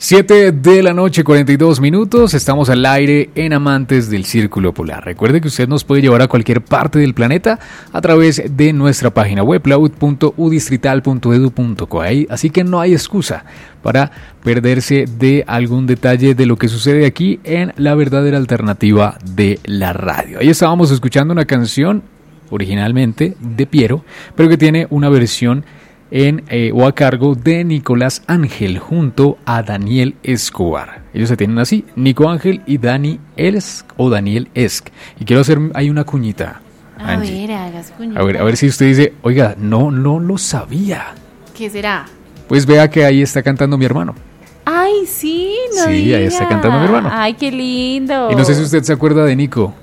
7 de la noche, 42 minutos, estamos al aire en Amantes del Círculo Polar. Recuerde que usted nos puede llevar a cualquier parte del planeta a través de nuestra página web, laud.udistrital.edu.co. Así que no hay excusa para perderse de algún detalle de lo que sucede aquí en la verdadera alternativa de la radio. Ahí estábamos escuchando una canción originalmente de Piero, pero que tiene una versión o a cargo de Nicolás Ángel junto a Daniel Escobar. Ellos se tienen así, Nico Ángel y Dani Esk o Daniel Esk. Y quiero hacer ahí una cuñita, Angie. Hagas cuñita. A ver si usted dice, oiga, no lo sabía. ¿Qué será? Pues vea que ahí está cantando mi hermano. Ay, sí, no Sí, diga. ahí está cantando mi hermano. Ay, qué lindo. Y no sé si usted se acuerda de Nico.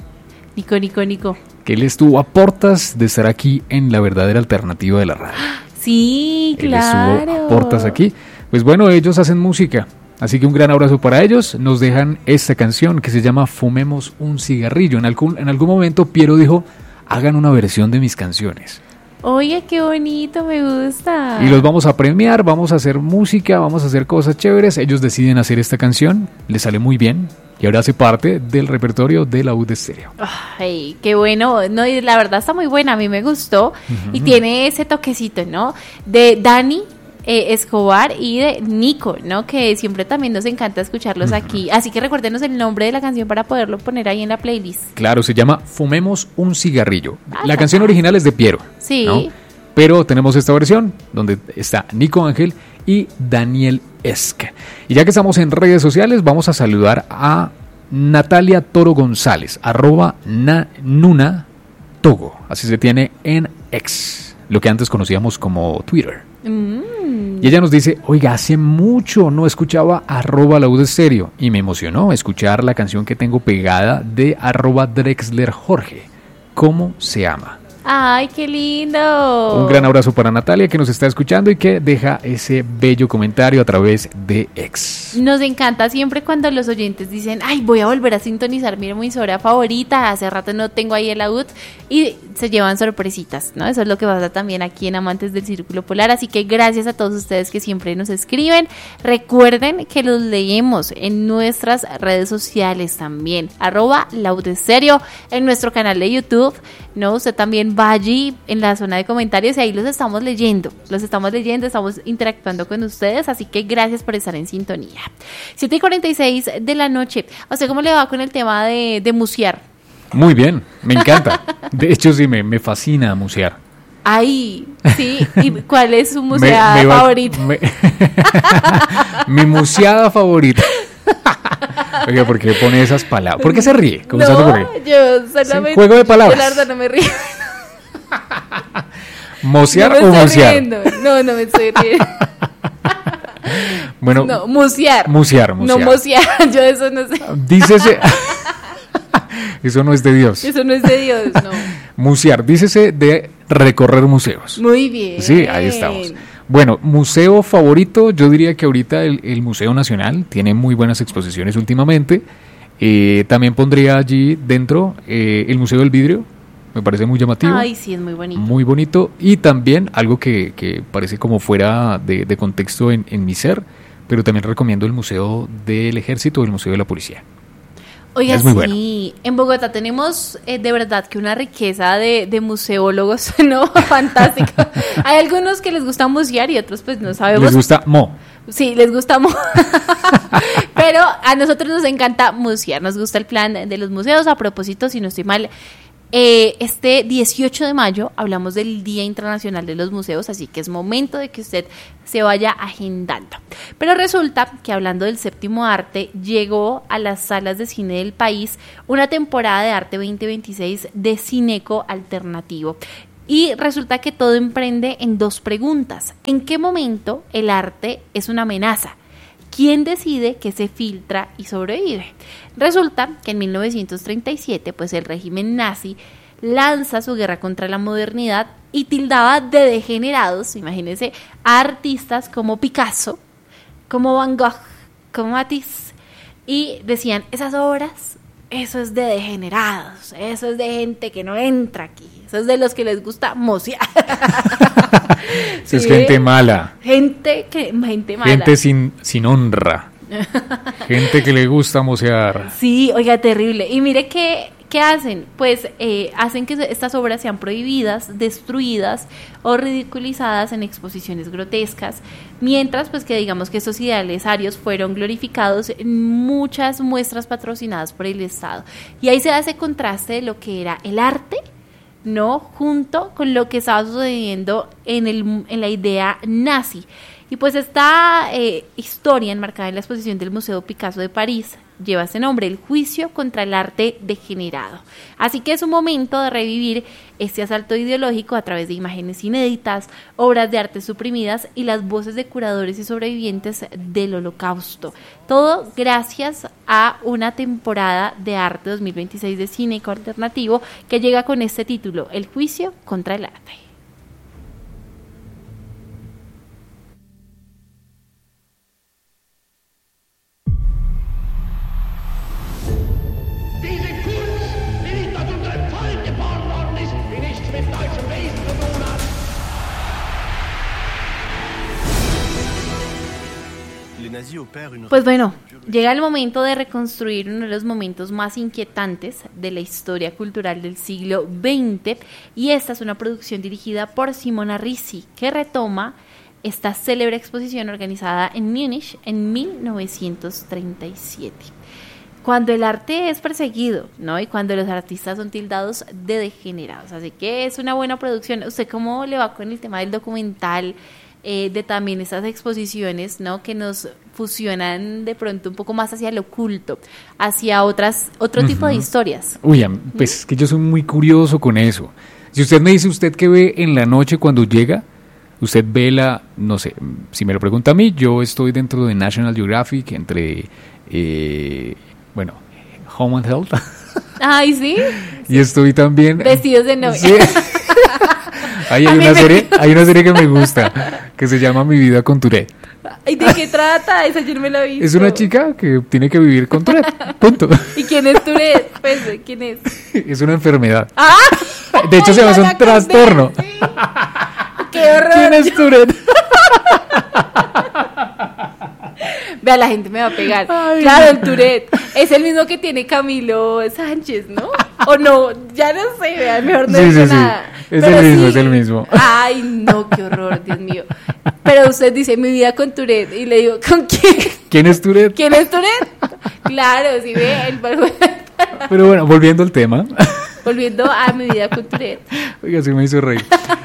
Nico. Que él estuvo a portas de estar aquí en la verdadera alternativa de la radio. Sí, claro. Él estuvo a portas aquí. Pues bueno, ellos hacen música. Así que un gran abrazo para ellos. Nos dejan esta canción que se llama Fumemos un cigarrillo. En algún momento Piero dijo, hagan una versión de mis canciones. Oye, qué bonito, me gusta. Y los vamos a premiar, vamos a hacer música, vamos a hacer cosas chéveres. Ellos deciden hacer esta canción, les sale muy bien. Y ahora hace parte del repertorio de la UD Estéreo. Ay, qué bueno. No, y la verdad está muy buena, a mí me gustó. Y tiene ese toquecito, ¿no? De Dani Escobar y de Nico, ¿no? Que siempre también nos encanta escucharlos aquí. Así que recuérdenos el nombre de la canción para poderlo poner ahí en la playlist. Claro, se llama Fumemos un cigarrillo. La canción original es de Piero. Sí. ¿No? Pero tenemos esta versión donde está Nico Ángel y Daniel Esk. Y ya que estamos en redes sociales, vamos a saludar a Natalia Toro González, @Nuna Togo, así se tiene en X, lo que antes conocíamos como Twitter. Y ella nos dice, oiga, hace mucho no escuchaba @Laud Estéreo y me emocionó escuchar la canción que tengo pegada de @DrexlerJorge, ¿cómo se ama? ¡Ay, qué lindo! Un gran abrazo para Natalia que nos está escuchando y que deja ese bello comentario a través de X. Nos encanta siempre cuando los oyentes dicen, ay, voy a volver a sintonizar mi emisora favorita, hace rato no tengo ahí el AUD, y se llevan sorpresitas, ¿no? Eso es lo que pasa también aquí en Amantes del Círculo Polar, así que gracias a todos ustedes que siempre nos escriben. Recuerden que los leemos en nuestras redes sociales también, @laudesterio, en nuestro canal de YouTube, ¿no? Usted también va allí en la zona de comentarios y ahí los estamos leyendo, estamos interactuando con ustedes, así que gracias por estar en sintonía. 7:46 de la noche. ¿A usted cómo le va con el tema de musear? Muy bien, me encanta. De hecho, sí, me fascina musear. Ay, sí. ¿Y cuál es su museada favorita? Mi museada favorita. Oiga, ¿por qué pone esas palabras? ¿Por qué se ríe? ¿Cómo se ríe? Yo solamente... ¿Sí? Juego de palabras. Yo la verdad no me río. ¿Mosear no o musear? Riendo. No me estoy riendo. Bueno, no, musear. Musear. No mosear, yo eso no sé. Dícese... Eso no es de Dios. Eso no es de Dios, no. Musear, dícese de recorrer museos. Muy bien. Sí, ahí estamos. Bueno, museo favorito, yo diría que ahorita el Museo Nacional tiene muy buenas exposiciones últimamente. También pondría allí dentro el Museo del Vidrio, me parece muy llamativo. Ay, sí, es muy bonito. Muy bonito. Y también algo que parece como fuera de contexto en mi ser, pero también recomiendo el Museo del Ejército o el Museo de la Policía. Oiga, sí, bueno. En Bogotá tenemos de verdad que una riqueza de museólogos, ¿no? Fantástico. Hay algunos que les gusta musear y otros pues no sabemos. Les gusta Sí, les gusta Pero a nosotros nos encanta musear, nos gusta el plan de los museos. A propósito, si no estoy mal, este 18 de mayo hablamos del Día Internacional de los Museos, así que es momento de que usted se vaya agendando. Pero resulta que hablando del séptimo arte, llegó a las salas de cine del país una temporada de arte 2026 de Cineco Alternativo. Y resulta que todo emprende en dos preguntas. ¿En qué momento el arte es una amenaza? ¿Quién decide qué se filtra y sobrevive? Resulta que en 1937, pues el régimen nazi lanza su guerra contra la modernidad y tildaba de degenerados, imagínense, a artistas como Picasso, como Van Gogh, como Matisse, y decían, esas obras eso es de degenerados, eso es de gente que no entra aquí, eso es de los que les gusta mocear. Eso es gente mala. Gente mala. Gente sin honra. Gente que le gusta mocear. Sí, oiga, terrible. Y mire ¿qué hacen? Pues hacen que estas obras sean prohibidas, destruidas o ridiculizadas en exposiciones grotescas, mientras pues que digamos que estos ideales arios fueron glorificados en muchas muestras patrocinadas por el Estado. Y ahí se da ese contraste de lo que era el arte, ¿no? Junto con lo que estaba sucediendo en la idea nazi. Y pues esta historia enmarcada en la exposición del Museo Picasso de París lleva ese nombre, el juicio contra el arte degenerado. Así que es un momento de revivir este asalto ideológico a través de imágenes inéditas, obras de arte suprimidas y las voces de curadores y sobrevivientes del Holocausto. Todo gracias a una temporada de arte 2026 de cine alternativo que llega con este título, El juicio contra el arte. Pues bueno, llega el momento de reconstruir uno de los momentos más inquietantes de la historia cultural del siglo XX, y esta es una producción dirigida por Simona Ricci que retoma esta célebre exposición organizada en Múnich en 1937. Cuando el arte es perseguido, ¿no? Y cuando los artistas son tildados de degenerados. Así que es una buena producción. ¿Usted cómo le va con el tema del documental? De también esas exposiciones, ¿no? Que nos fusionan de pronto un poco más hacia lo oculto, hacia otro tipo de historias. Uy, pues es que yo soy muy curioso con eso. Si usted me dice, ¿usted qué ve en la noche cuando llega? Usted ve no sé, si me lo pregunta a mí, yo estoy dentro de National Geographic, entre, Home and Health. Ay, ¿sí? Y estoy también... Vestidos de novia. Sí. Hay una serie que me gusta, que se llama Mi vida con Tourette. ¿Y de qué trata? Esa yo no me la he visto. Es una chica que tiene que vivir con Tourette, punto. ¿Y quién es Tourette? Pues, ¿quién es? Es una enfermedad. ¡Ah! De hecho, se llama un trastorno. Sí. ¡Qué horror! ¿Quién es Tourette? Vea, la gente me va a pegar. Ay. Claro, el Tourette es el mismo que tiene Camilo Sánchez, ¿no? O no, ya no sé, vea, mejor no digo nada. Es Pero es el mismo. Ay, no, qué horror, Dios mío. Pero usted dice, mi vida con Tourette, y le digo, ¿con quién? ¿Quién es Tourette? ¿Quién es Tourette? Claro, sí ve, Pero bueno, volviendo al tema. Volviendo a Mi vida con Tourette. Oiga, sí me hizo reír.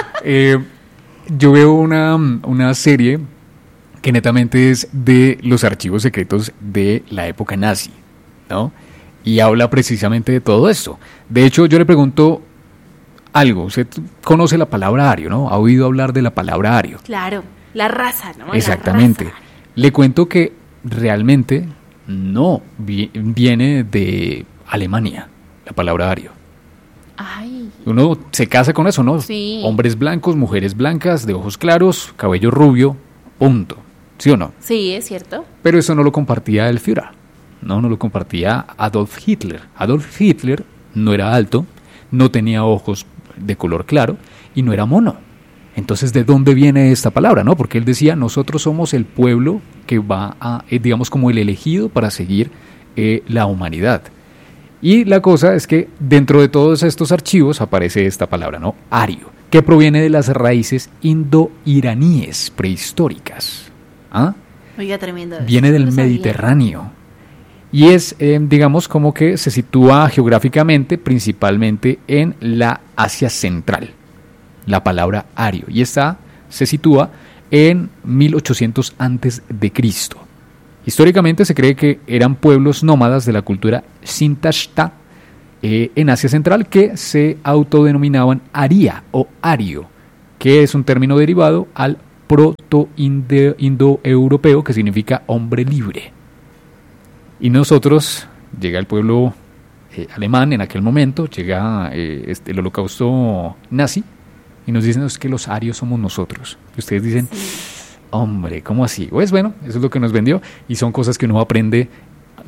Yo veo una serie que netamente es de los archivos secretos de la época nazi, ¿no? Y habla precisamente de todo esto. De hecho, yo le pregunto algo. Usted conoce la palabra ario, ¿no? ¿Ha oído hablar de la palabra ario? Claro, la raza, ¿no? Exactamente. La raza. Le cuento que realmente no viene de Alemania, la palabra ario. Ay. Uno se casa con eso, ¿no? Sí. Hombres blancos, mujeres blancas, de ojos claros, cabello rubio, punto. ¿Sí o no? Sí, es cierto. Pero eso no lo compartía el Führer, no lo compartía Adolf Hitler. Adolf Hitler no era alto, no tenía ojos de color claro y no era mono. Entonces, ¿de dónde viene esta palabra, no? Porque él decía, nosotros somos el pueblo que va a, digamos, como el elegido para seguir la humanidad. Y la cosa es que dentro de todos estos archivos aparece esta palabra, ¿no? Ario, que proviene de las raíces indo-iraníes prehistóricas. ¿Ah? Oiga, tremendo. Viene del Mediterráneo. Y es, digamos, como que se sitúa geográficamente principalmente en la Asia Central, la palabra ario. Y esta se sitúa en 1800 antes de Cristo. Históricamente se cree que eran pueblos nómadas de la cultura Sintashta en Asia Central que se autodenominaban aria o ario, que es un término derivado al proto-indoeuropeo que significa hombre libre. Y nosotros, llega el pueblo alemán en aquel momento, llega el holocausto nazi y nos dicen es que los arios somos nosotros. Y ustedes dicen, sí. Hombre, ¿cómo así? Pues bueno, eso es lo que nos vendió y son cosas que uno aprende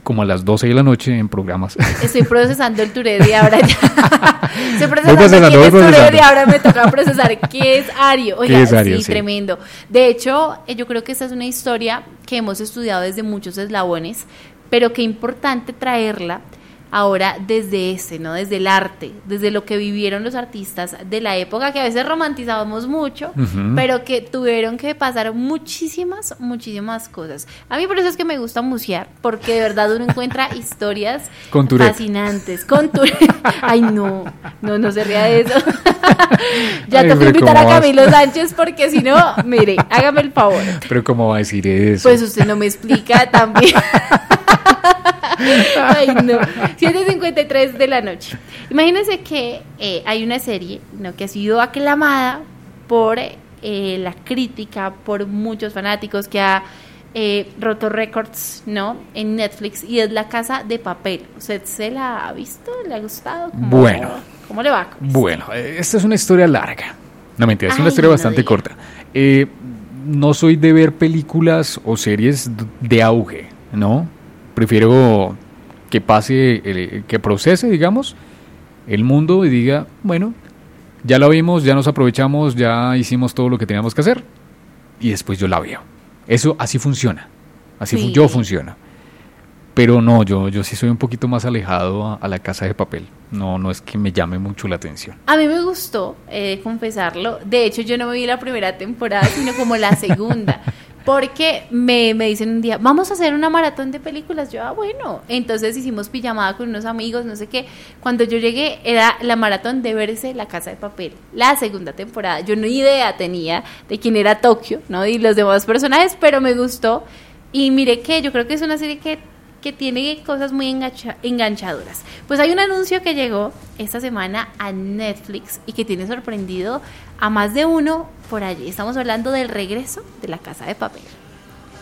como a las 12 de la noche en programas. Estoy procesando el Tourette y ahora ya. Estoy procesando procesando quién es procesando. Tourette y ahora me toca procesar qué es Ario. Oiga, ¿Qué es Ario? sí, Sí. tremendo. De hecho, yo creo que esta es una historia que hemos estudiado desde muchos eslabones, pero qué importante traerla ahora desde ¿no? Desde el arte, desde lo que vivieron los artistas de la época, que a veces romantizábamos mucho, pero que tuvieron que pasar muchísimas cosas. A mí por eso es que me gusta musear, porque de verdad uno encuentra historias Con Tourette. fascinantes. Con Tourette. Ay, no se ría de eso. Ya Ay, tengo que pero invitar a ¿cómo vas? Camilo Sánchez, porque si no, mire, hágame el favor. Pero ¿cómo va a decir eso? Pues usted no me explica también. Ay, no. 7:53 de la noche. Imagínense que hay una serie, ¿no?, que ha sido aclamada por la crítica, por muchos fanáticos, que ha roto récords, ¿no?, en Netflix, y es La Casa de Papel. ¿Usted se la ha visto? ¿Le ha gustado? ¿Cómo le va con esto? Bueno, esta es una historia larga. No, mentira, es una Ay, historia no bastante diga. corta. No soy de ver películas o series de auge, ¿no? Prefiero que pase, que procese, digamos, el mundo y diga, bueno, ya la vimos, ya nos aprovechamos, ya hicimos todo lo que teníamos que hacer y después yo la veo. Eso así funciona, Sí. yo funciono. Pero no, yo sí soy un poquito más alejado a La Casa de Papel. No es que me llame mucho la atención. A mí me gustó, confesarlo. De hecho, yo no me vi la primera temporada, sino como la segunda. Porque me dicen un día, vamos a hacer una maratón de películas. Yo, bueno. Entonces hicimos pijamada con unos amigos, no sé qué. Cuando yo llegué, era la maratón de verse La Casa de Papel, la segunda temporada. Yo ni idea tenía de quién era Tokio, ¿no?, y los demás personajes, pero me gustó. Y mire que yo creo que es una serie que tiene cosas muy enganchadoras. Pues hay un anuncio que llegó esta semana a Netflix y que tiene sorprendido a más de uno por allí. Estamos hablando del regreso de La Casa de Papel.